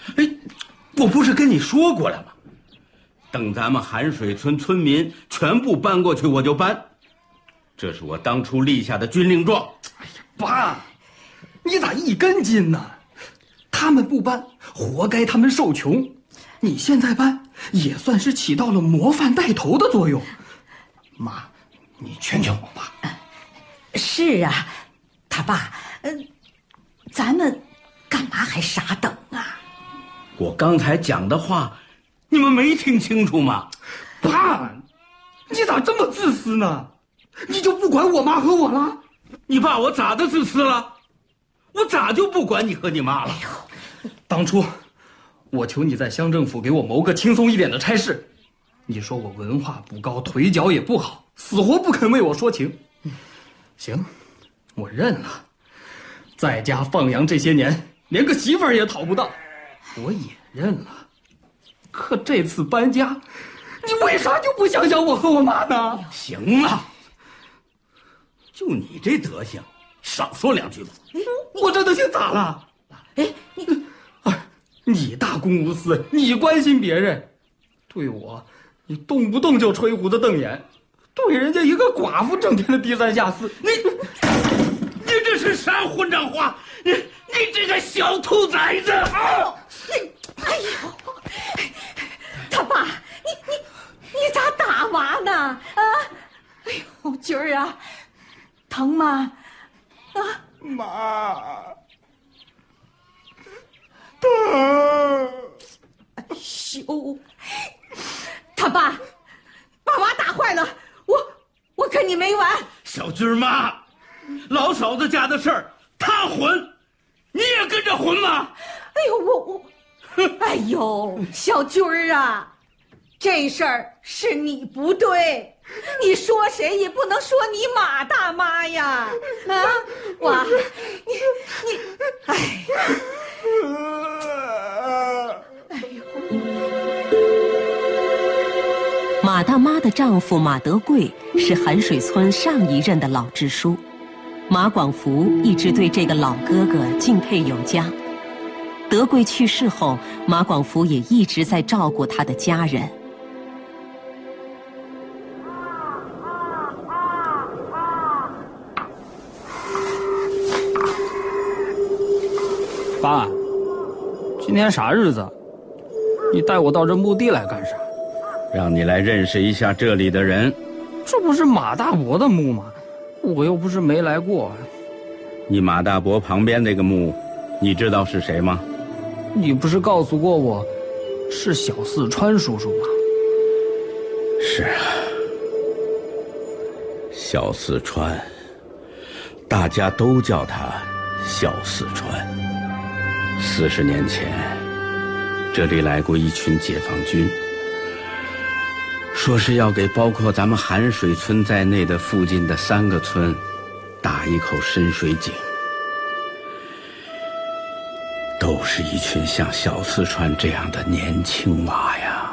哎，我不是跟你说过了吗？等咱们寒水村村民全部搬过去，我就搬。这是我当初立下的军令状。 哎呀，爸，你咋一根筋呢？他们不搬，活该他们受穷。你现在搬，也算是起到了模范带头的作用。妈，你劝劝我吧。 是啊，他爸，咱们干嘛还傻等啊？ 我刚才讲的话，你们没听清楚吗？ 爸，你咋这么自私呢？你就不管我妈和我了？ 你爸我咋的自私了？我咋就不管你和你妈了？ 当初我求你在乡政府给我谋个轻松一点的差事，你说我文化不高，腿脚也不好，死活不肯为我说情。行，我认了。在家放羊这些年，连个媳妇儿也讨不到，我也认了。可这次搬家，你为啥就不想想我和我妈呢？ 行了，就你这德行，少说两句吧。 我这德行咋了？ 哎， 你大公无私，你关心别人，对我，你动不动就吹胡子瞪眼，对人家一个寡妇整天的低三下四， 你这是啥混账话？你这个小兔崽子！啊！ 哎呦，他爸，你咋打娃呢？啊！哎呦，军儿啊，疼吗？啊， 妈，疼！ 哎呦，他爸，把娃打坏了，我跟你没完！ 小军妈，老嫂子家的事儿，她混，你也跟着混吗？ 哎呦，哎呦，小军儿啊，这事儿是你不对，你说谁也不能说你马大妈呀！啊，娃，你，哎， 马大妈的丈夫马德贵是寒水村上一任的老支书，马广福一直对这个老哥哥敬佩有加。德贵去世后，马广福也一直在照顾他的家人。 爸，今天啥日子？你带我到这墓地来干啥？ 让你来认识一下这里的人。 这不是马大伯的墓吗？我又不是没来过。 你马大伯旁边那个墓，你知道是谁吗？ 你不是告诉过我，是小四川叔叔吗？ 是啊，小四川，大家都叫他小四川。40年前，这里来过一群解放军，说是要给包括咱们寒水村在内的附近的3个村打一口深水井。都是一群像小四川这样的年轻娃呀。